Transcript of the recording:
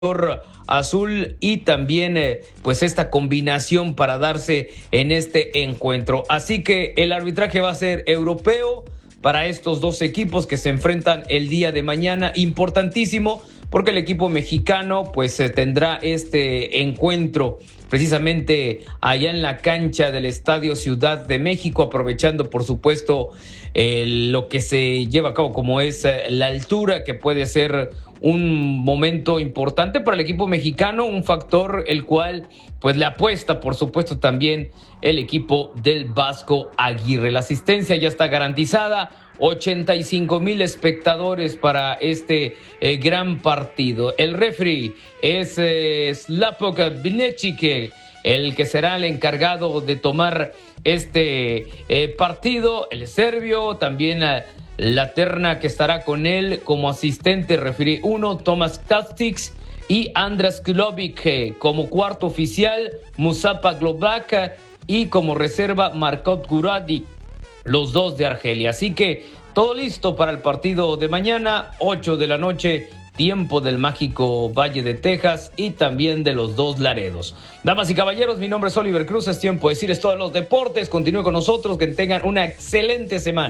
azul y también pues esta combinación para darse en este encuentro. Así que el arbitraje va a ser europeo para estos dos equipos que se enfrentan el día de mañana. Importantísimo porque el equipo mexicano pues tendrá este encuentro precisamente allá en la cancha del Estadio Ciudad de México, aprovechando por supuesto lo que se lleva a cabo, como es la altura, que puede ser un momento importante para el equipo mexicano, un factor el cual pues le apuesta por supuesto también el equipo del Vasco Aguirre. La asistencia ya está garantizada, 85,000 espectadores para este gran partido. El referee es Slavko Vinicic, el que será el encargado de tomar este partido, el serbio. También la terna que estará con él como asistente, referee 1, Tomas Kastix, y Andras Kulovic como cuarto oficial, Musapa Globak, y como reserva Markot Guradi, los dos de Argelia. Así que todo listo para el partido de mañana, 8 de la noche, tiempo del mágico Valle de Texas y también de los dos Laredos. Damas y caballeros, mi nombre es Oliver Cruz, es tiempo de decirles todos los deportes. Continúen con nosotros, que tengan una excelente semana.